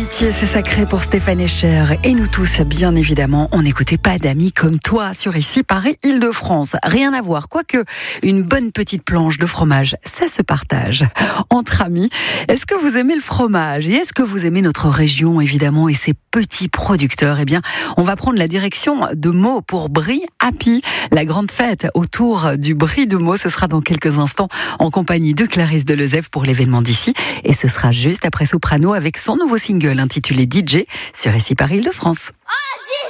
L'amitié, c'est sacré pour Stéphane Escher. Et nous tous, bien évidemment, on n'écoutait pas d'amis comme toi sur ici, Paris-Île-de-France. Rien à voir, quoique une bonne petite planche de fromage, ça se partage. Entre amis, est-ce que vous aimez le fromage? Et est-ce que vous aimez notre région, évidemment, et ses petits producteurs? Eh bien, on va prendre la direction de Meaux pour Brie Happy. La grande fête autour du Brie de Meaux, ce sera dans quelques instants en compagnie de Clarisse Delezève pour l'événement d'ici. Et ce sera juste après Soprano avec son nouveau single intitulé DJ sur ici Paris-Île-de-France.